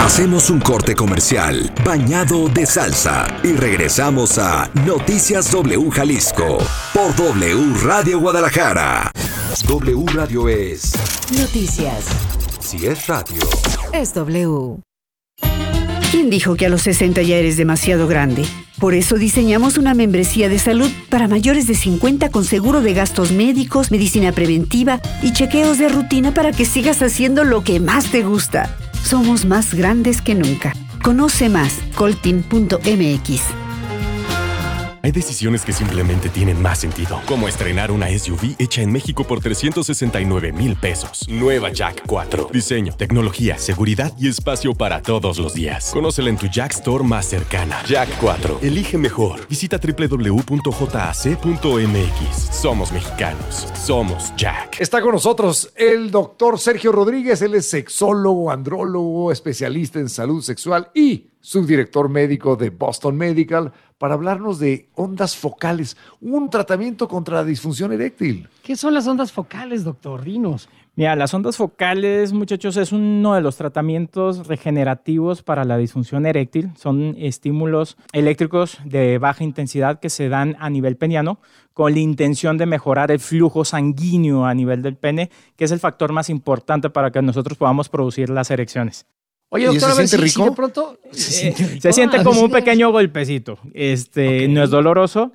Hacemos un corte comercial bañado de salsa y regresamos a Noticias W Jalisco por W Radio Guadalajara. W Radio es noticias. Si es radio, es W. ¿Quién dijo que a los 60 ya eres demasiado grande? Por eso diseñamos una membresía de salud para mayores de 50 con seguro de gastos médicos, medicina preventiva y chequeos de rutina para que sigas haciendo lo que más te gusta. Somos más grandes que nunca. Conoce más, coltin.mx. Hay decisiones que simplemente tienen más sentido, como estrenar una SUV hecha en México por 369,000 pesos. Nueva Jack 4. Diseño, tecnología, seguridad y espacio para todos los días. Conócela en tu Jack Store más cercana. Jack 4. Elige mejor. Visita www.jac.mx. Somos mexicanos. Somos Jack. Está con nosotros el doctor Sergio Rodríguez. Él es sexólogo, andrólogo, especialista en salud sexual y subdirector médico de Boston Medical, para hablarnos de ondas focales, un tratamiento contra la disfunción eréctil. ¿Qué son las ondas focales, doctor? Dinos. Mira, las ondas focales, muchachos, es uno de los tratamientos regenerativos para la disfunción eréctil. Son estímulos eléctricos de baja intensidad que se dan a nivel peniano con la intención de mejorar el flujo sanguíneo a nivel del pene, que es el factor más importante para que nosotros podamos producir las erecciones. Oye, doctor, ¿se siente rico? de pronto se siente como un pequeño golpecito. Okay. No es doloroso,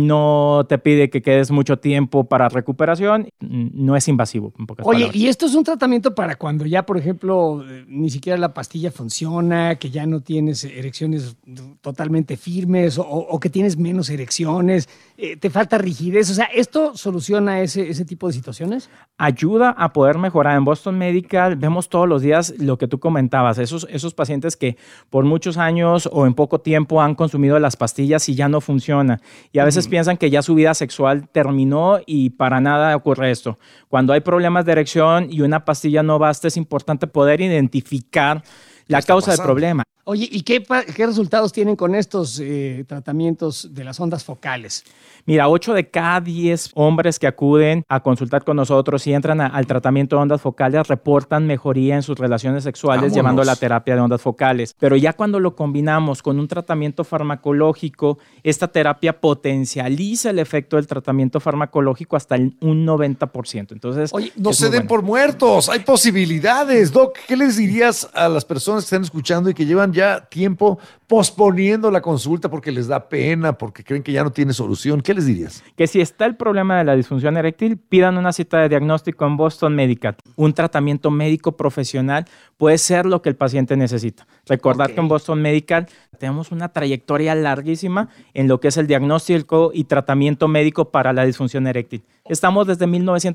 no te pide que quedes mucho tiempo para recuperación, no es invasivo, en pocas palabras. ¿Y esto es un tratamiento para cuando ya, por ejemplo, ni siquiera la pastilla funciona, que ya no tienes erecciones totalmente firmes o que tienes menos erecciones, te falta rigidez? O sea, ¿esto soluciona ese tipo de situaciones? Ayuda a poder mejorar. En Boston Medical vemos todos los días lo que tú comentabas, esos pacientes que por muchos años o en poco tiempo han consumido las pastillas y ya no funciona. Y a veces piensan que ya su vida sexual terminó y para nada ocurre esto. Cuando hay problemas de erección y una pastilla no basta, es importante poder identificar la causa del problema. Oye, ¿y qué resultados tienen con estos tratamientos de las ondas focales? Mira, 8 de cada 10 hombres que acuden a consultar con nosotros y entran al tratamiento de ondas focales reportan mejoría en sus relaciones sexuales llevando la terapia de ondas focales. Pero ya cuando lo combinamos con un tratamiento farmacológico, esta terapia potencializa el efecto del tratamiento farmacológico hasta un 90%. Entonces, oye, no se den por muertos, hay posibilidades. Doc, ¿qué les dirías a las personas que están escuchando y que llevan ya tiempo posponiendo la consulta porque les da pena, porque creen que ya no tiene solución? ¿Qué les dirías? Que si está el problema de la disfunción eréctil, pidan una cita de diagnóstico en Boston Medical. Un tratamiento médico profesional puede ser lo que el paciente necesita. Recordar que en Boston Medical tenemos una trayectoria larguísima en lo que es el diagnóstico y tratamiento médico para la disfunción eréctil. Estamos desde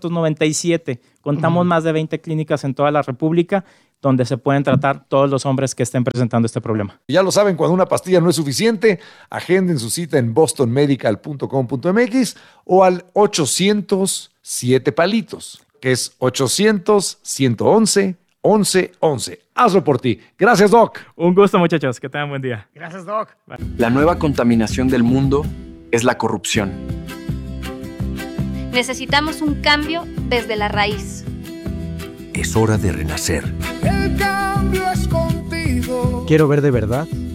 1997, contamos más de 20 clínicas en toda la República donde se pueden tratar todos los hombres que estén presentando este problema. Ya lo saben, cuando una pastilla no es suficiente, agenden su cita en bostonmedical.com.mx o al 807 palitos, que es 800-111-1111. Hazlo por ti. Gracias, Doc. Un gusto, muchachos. Que tengan buen día. Gracias, Doc. Bye. La nueva contaminación del mundo es la corrupción. Necesitamos un cambio desde la raíz. Es hora de renacer. El cambio es contigo. Quiero ver de verdad